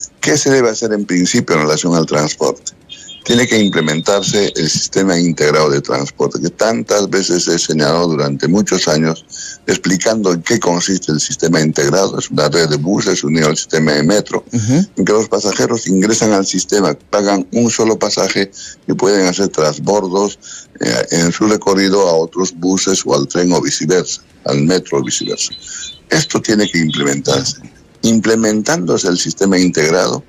¿Qué se debe hacer en principio en relación al transporte? Tiene que implementarse el sistema integrado de transporte, que tantas veces he señalado durante muchos años, explicando en qué consiste el sistema integrado. Es una red de buses unido al sistema de metro, en que los pasajeros ingresan al sistema, pagan un solo pasaje y pueden hacer transbordos en su recorrido a otros buses o al tren o viceversa, al metro o viceversa. Esto tiene que implementarse. Implementándose el sistema integrado,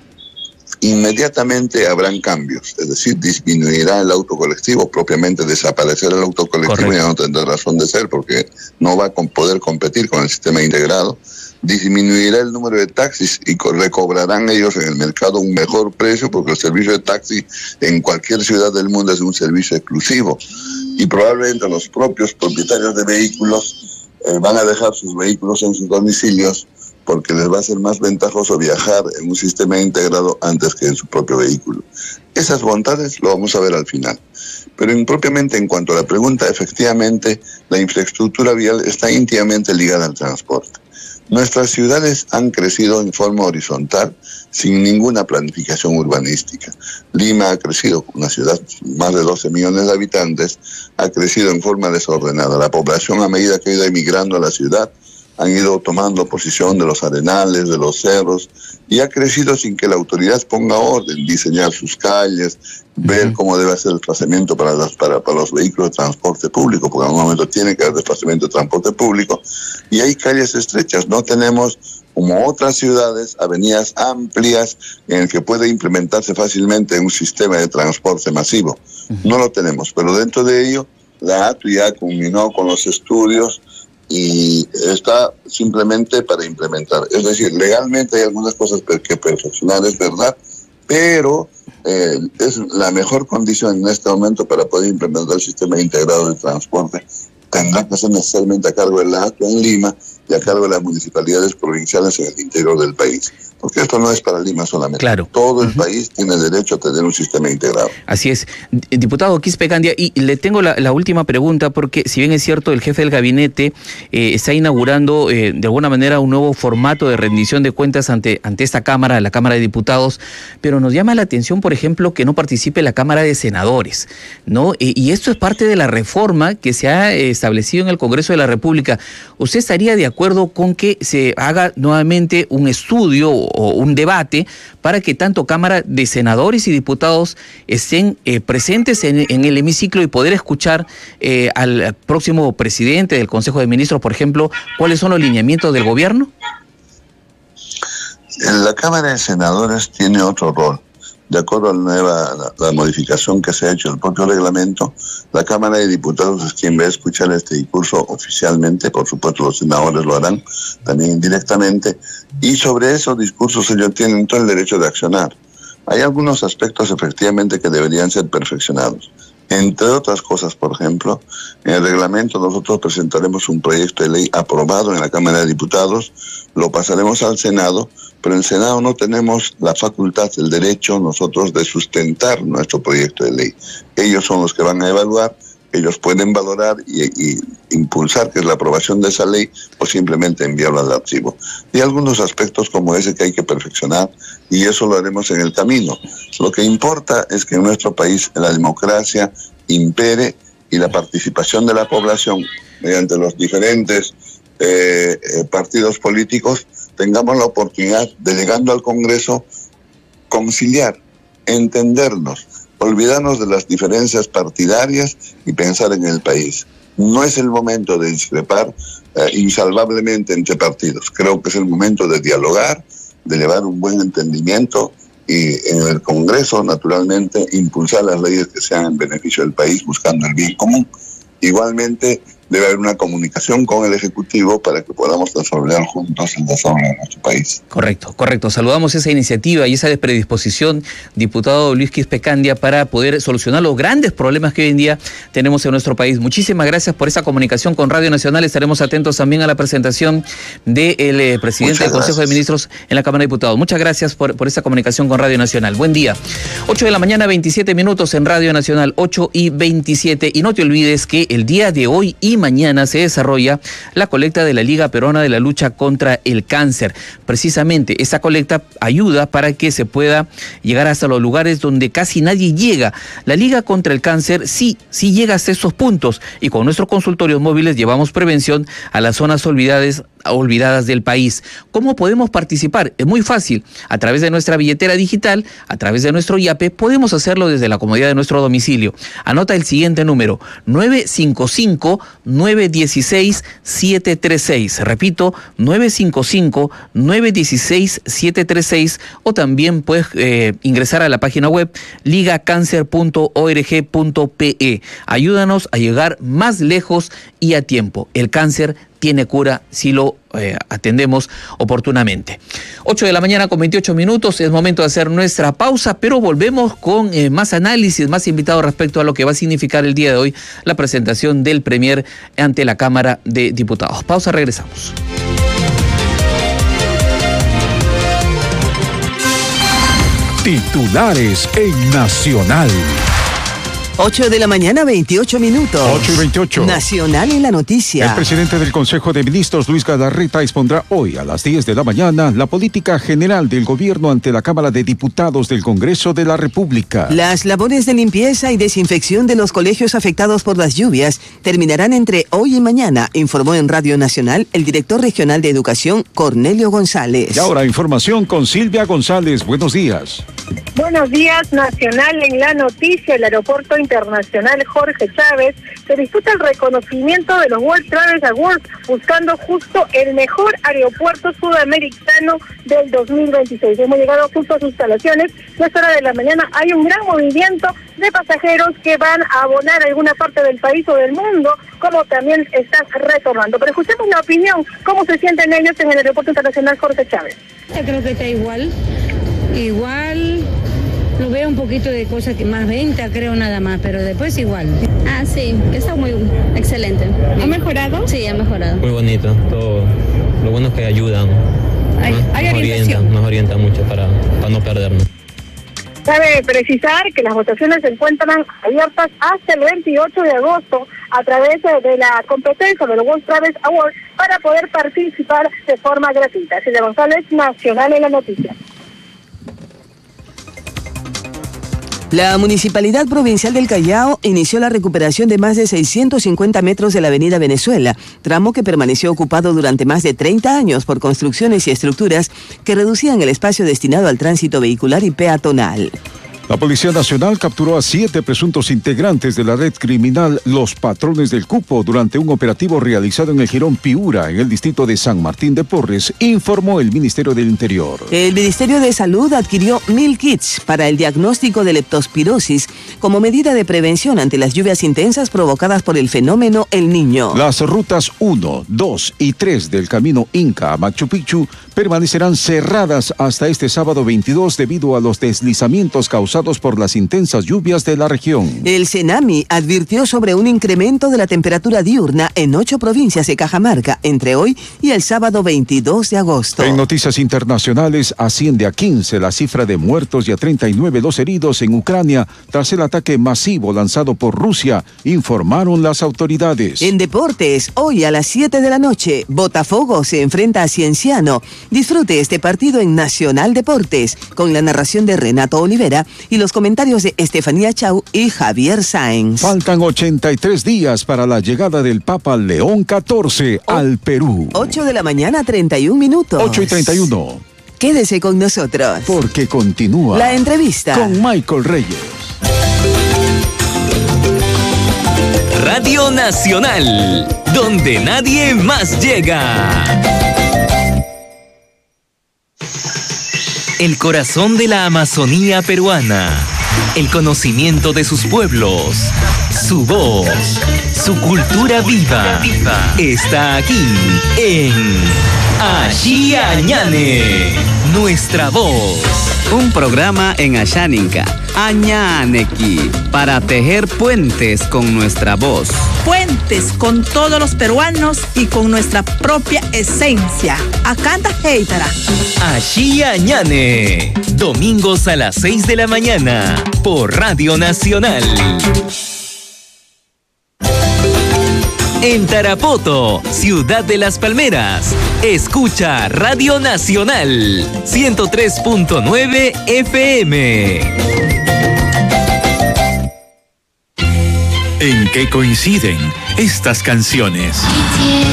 inmediatamente habrán cambios, es decir, disminuirá el auto colectivo, propiamente desaparecerá el auto colectivo. Correcto. Ya no tendrá razón de ser porque no va a poder competir con el sistema integrado. Disminuirá el número de taxis y recobrarán ellos en el mercado un mejor precio, porque el servicio de taxi en cualquier ciudad del mundo es un servicio exclusivo, y probablemente los propios propietarios de vehículos van a dejar sus vehículos en sus domicilios, porque les va a ser más ventajoso viajar en un sistema integrado antes que en su propio vehículo. Esas bondades lo vamos a ver al final. Pero propiamente en cuanto a la pregunta, efectivamente, la infraestructura vial está íntimamente ligada al transporte. Nuestras ciudades han crecido en forma horizontal, sin ninguna planificación urbanística. Lima ha crecido, una ciudad más de 12 millones de habitantes, ha crecido en forma desordenada. La población, a medida que ha ido emigrando a la ciudad, han ido tomando posesión de los arenales, de los cerros, y ha crecido sin que la autoridad ponga orden, diseñar sus calles, ver cómo debe ser el desplazamiento para los vehículos de transporte público, porque en un momento tiene que haber desplazamiento de transporte público, y hay calles estrechas. No tenemos, como otras ciudades, avenidas amplias en el que puede implementarse fácilmente un sistema de transporte masivo. No lo tenemos, pero dentro de ello, la ATU ya culminó con los estudios y está simplemente para implementar. Es decir, legalmente hay algunas cosas que perfeccionar, es verdad, pero es la mejor condición en este momento para poder implementar el sistema integrado de transporte. Tendrá que ser necesariamente a cargo de la ATU en Lima y a cargo de las municipalidades provinciales en el interior del país. Porque esto no es para Lima solamente. Claro. Todo el país tiene derecho a tener un sistema integrado. Así es. Diputado Quispe Candia, y le tengo la última pregunta, porque si bien es cierto, el jefe del gabinete está inaugurando de alguna manera un nuevo formato de rendición de cuentas ante esta Cámara, la Cámara de Diputados, pero nos llama la atención, por ejemplo, que no participe la Cámara de Senadores, ¿no? Y esto es parte de la reforma que se ha establecido en el Congreso de la República. ¿Usted estaría de acuerdo con que se haga nuevamente un estudio o un debate para que tanto Cámara de Senadores y Diputados estén presentes en el hemiciclo y poder escuchar al próximo presidente del Consejo de Ministros, por ejemplo, cuáles son los lineamientos del gobierno? La Cámara de Senadores tiene otro rol. De acuerdo a la modificación que se ha hecho en el propio reglamento, la Cámara de Diputados es quien va a escuchar este discurso oficialmente. Por supuesto, los senadores lo harán también indirectamente, y sobre esos discursos ellos tienen todo el derecho de accionar. Hay algunos aspectos efectivamente que deberían ser perfeccionados. Entre otras cosas, por ejemplo, en el reglamento nosotros presentaremos un proyecto de ley aprobado en la Cámara de Diputados, lo pasaremos al Senado, pero en el Senado no tenemos la facultad, el derecho nosotros de sustentar nuestro proyecto de ley. Ellos son los que van a evaluar, ellos pueden valorar y impulsar que es la aprobación de esa ley, o simplemente enviarlo al archivo. Y algunos aspectos como ese que hay que perfeccionar, y eso lo haremos en el camino. Lo que importa es que en nuestro país la democracia impere y la participación de la población mediante los diferentes partidos políticos tengamos la oportunidad de, llegando al Congreso, conciliar, entendernos, olvidarnos de las diferencias partidarias y pensar en el país. No es el momento de discrepar insalvablemente entre partidos. Creo que es el momento de dialogar, de llevar un buen entendimiento y en el Congreso, naturalmente, impulsar las leyes que sean en beneficio del país, buscando el bien común. Igualmente, debe haber una comunicación con el Ejecutivo para que podamos desarrollar juntos el desarrollo de nuestro país. Correcto. Saludamos esa iniciativa y esa predisposición, diputado Luis Quispe Candia, para poder solucionar los grandes problemas que hoy en día tenemos en nuestro país. Muchísimas gracias por esa comunicación con Radio Nacional. Estaremos atentos también a la presentación del presidente del Consejo de Ministros en la Cámara de Diputados. Muchas gracias por esa comunicación con Radio Nacional. Buen día. 8 de la mañana, 27 minutos en Radio Nacional, 8:27. Y no te olvides que el día de hoy y y mañana se desarrolla la colecta de la Liga Peruana de la Lucha contra el Cáncer. Precisamente esta colecta ayuda para que se pueda llegar hasta los lugares donde casi nadie llega. La Liga contra el Cáncer sí llega hasta esos puntos, y con nuestros consultorios móviles llevamos prevención a las zonas olvidadas del país. ¿Cómo podemos participar? Es muy fácil. A través de nuestra billetera digital, a través de nuestro YAPE, podemos hacerlo desde la comodidad de nuestro domicilio. Anota el siguiente número: 955-916-736. Repito, 955-916-736, o también puedes ingresar a la página web ligacancer.org.pe. Ayúdanos a llegar más lejos y a tiempo. El cáncer tiene cura si lo atendemos oportunamente. 8 de la mañana con 28 minutos, es momento de hacer nuestra pausa, pero volvemos con más análisis, más invitados respecto a lo que va a significar el día de hoy la presentación del Premier ante la Cámara de Diputados. Pausa, regresamos. Titulares en Nacional. 8 de la mañana, 28 minutos. 8:28. Nacional en la noticia. El presidente del Consejo de Ministros, Luis Galarreta, expondrá hoy a las 10 de la mañana la política general del gobierno ante la Cámara de Diputados del Congreso de la República. Las labores de limpieza y desinfección de los colegios afectados por las lluvias terminarán entre hoy y mañana, informó en Radio Nacional el director regional de Educación, Cornelio González. Y ahora información con Silvia González. Buenos días. Buenos días, Nacional en la noticia. El Aeropuerto Internacional Jorge Chávez se disputa el reconocimiento de los World Travel Awards, buscando justo el mejor aeropuerto sudamericano del 2026. Hemos llegado justo a sus instalaciones. A esta hora de la mañana hay un gran movimiento de pasajeros que van a volar a alguna parte del país o del mundo, como también están retornando. Pero escuchemos la opinión, cómo se sienten ellos en el Aeropuerto Internacional Jorge Chávez. Yo creo que está igual, lo veo un poquito de cosas que más venta, creo, nada más, pero después igual. Ah, sí, está muy excelente. ¿Ha mejorado? Sí, ha mejorado. Muy bonito, todo. Lo bueno es que ayudan, nos orientan mucho para no perdernos. Cabe precisar que las votaciones se encuentran abiertas hasta el 28 de agosto a través de la competencia de los World Travel Awards para poder participar de forma gratuita. Silvia González, Nacional en la noticia. La Municipalidad Provincial del Callao inició la recuperación de más de 650 metros de la Avenida Venezuela, tramo que permaneció ocupado durante más de 30 años por construcciones y estructuras que reducían el espacio destinado al tránsito vehicular y peatonal. La Policía Nacional capturó a 7 presuntos integrantes de la red criminal Los Patrones del Cupo durante un operativo realizado en el Jirón Piura, en el distrito de San Martín de Porres, informó el Ministerio del Interior. El Ministerio de Salud adquirió 1000 kits para el diagnóstico de leptospirosis como medida de prevención ante las lluvias intensas provocadas por el fenómeno El Niño. Las rutas 1, 2 y 3 del camino Inca a Machu Picchu permanecerán cerradas hasta este sábado 22 debido a los deslizamientos causados por las intensas lluvias de la región. El CENAMI advirtió sobre un incremento de la temperatura diurna en 8 provincias de Cajamarca entre hoy y el sábado 22 de agosto. En noticias internacionales, asciende a 15 la cifra de muertos y a 39 los heridos en Ucrania tras el ataque masivo lanzado por Rusia, informaron las autoridades. En deportes, hoy a las 7 de la noche, Botafogo se enfrenta a Cienciano. Disfrute este partido en Nacional Deportes, con la narración de Renato Olivera y los comentarios de Estefanía Chau y Javier Sáenz. Faltan 83 días para la llegada del Papa León XIV al Perú. 8 de la mañana, 31 minutos. 8:31. Quédese con nosotros. Porque continúa la entrevista con Michael Reyes. Radio Nacional, donde nadie más llega. El corazón de la Amazonía peruana, el conocimiento de sus pueblos, su voz, su cultura viva, está aquí en Ashiañane, nuestra voz. Un programa en Ashaninka, Añaneki, para tejer puentes con nuestra voz. Puentes con todos los peruanos y con nuestra propia esencia. Acanta Heitara. Ashiañane, domingos a las 6 de la mañana, por Radio Nacional. En Tarapoto, Ciudad de las Palmeras, escucha Radio Nacional 103.9 FM. ¿En qué coinciden estas canciones?